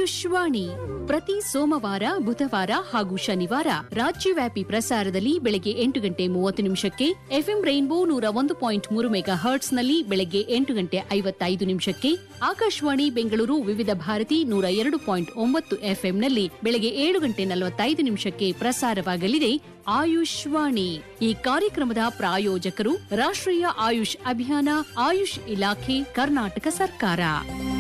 ಆಯುಷ್ವಾಣಿ ಪ್ರತಿ ಸೋಮವಾರ, ಬುಧವಾರ ಹಾಗೂ ಶನಿವಾರ ರಾಜ್ಯವ್ಯಾಪಿ ಪ್ರಸಾರದಲ್ಲಿ ಬೆಳಗ್ಗೆ 8:30 ಎಫ್ಎಂ ರೈನ್ಬೋ 101.3 ಮೆಗಾ ಹರ್ಟ್ಸ್ನಲ್ಲಿ ಬೆಳಗ್ಗೆ 8:55 ಆಕಾಶವಾಣಿ ಬೆಂಗಳೂರು ವಿವಿಧ ಭಾರತಿ 102.9 ಎಫ್ಎಂನಲ್ಲಿ ಬೆಳಗ್ಗೆ 7:45 ಪ್ರಸಾರವಾಗಲಿದೆ ಆಯುಷ್ವಾಣಿ. ಈ ಕಾರ್ಯಕ್ರಮದ ಪ್ರಾಯೋಜಕರು ರಾಷ್ಟ್ರೀಯ ಆಯುಷ್ ಅಭಿಯಾನ, ಆಯುಷ್ ಇಲಾಖೆ, ಕರ್ನಾಟಕ ಸರ್ಕಾರ.